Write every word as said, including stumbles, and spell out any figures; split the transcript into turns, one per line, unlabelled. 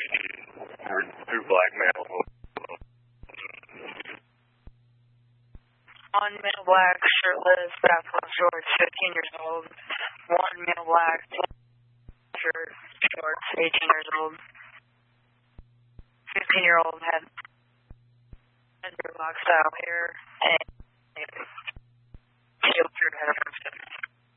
Or two black males.
One male black, shirtless, basketball shorts, fifteen years old. One male black, shirt, shorts, eighteen years old. fifteen year old had dreadlock style hair and a heel through head of